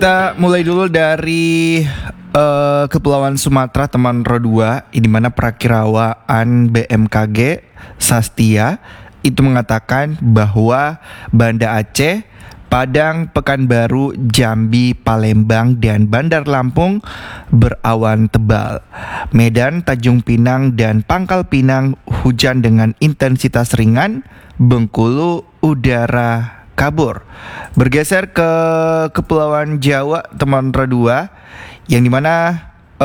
Kita mulai dulu dari Kepulauan Sumatera, teman Ro 2, di mana perakiraan BMKG Sastia itu mengatakan bahwa Banda Aceh, Padang, Pekanbaru, Jambi, Palembang, dan Bandar Lampung berawan tebal. Medan, Tanjung Pinang, dan Pangkal Pinang hujan dengan intensitas ringan. Bengkulu udara kabur. Bergeser ke Kepulauan Jawa, teman Ro 2, yang dimana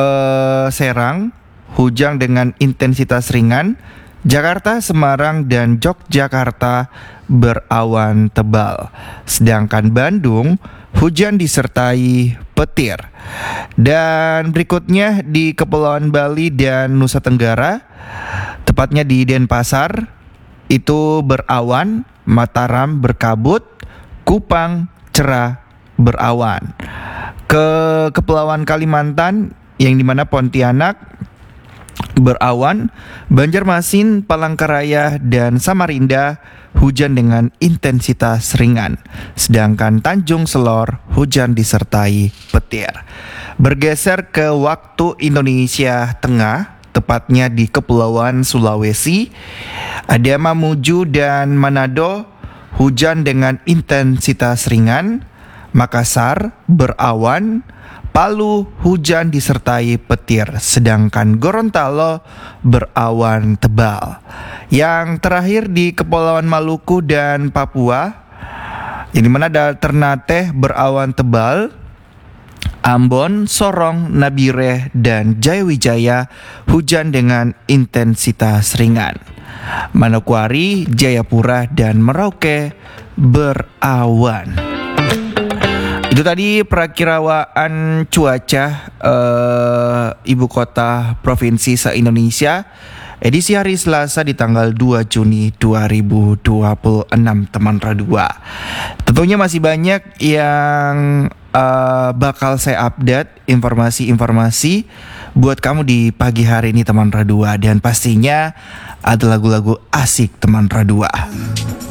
Serang hujan dengan intensitas ringan. Jakarta, Semarang, dan Yogyakarta berawan tebal. Sedangkan Bandung hujan disertai petir. Dan berikutnya di Kepulauan Bali dan Nusa Tenggara, tepatnya di Denpasar, itu berawan. Mataram berkabut, Kupang cerah berawan. Ke Kepulauan Kalimantan, yang dimana Pontianak berawan. Banjarmasin, Palangkaraya, dan Samarinda hujan dengan intensitas ringan. Sedangkan Tanjung Selor hujan disertai petir. Bergeser ke waktu Indonesia Tengah, tepatnya di Kepulauan Sulawesi, ada Mamuju dan Manado hujan dengan intensitas ringan. Makassar berawan. Palu hujan disertai petir, sedangkan Gorontalo berawan tebal. Yang terakhir di Kepulauan Maluku dan Papua, yang dimana ada Ternate berawan tebal. Ambon, Sorong, Nabire, dan Jayawijaya hujan dengan intensitas ringan. Manokwari, Jayapura, dan Merauke berawan. Itu tadi perakiraan cuaca ibu kota provinsi se-Indonesia edisi hari Selasa di tanggal 2 Juni 2026, teman Ro 2. Tentunya masih banyak yang bakal saya update informasi-informasi buat kamu di pagi hari ini, teman Ro 2. Dan pastinya ada lagu-lagu asik, teman Ro 2.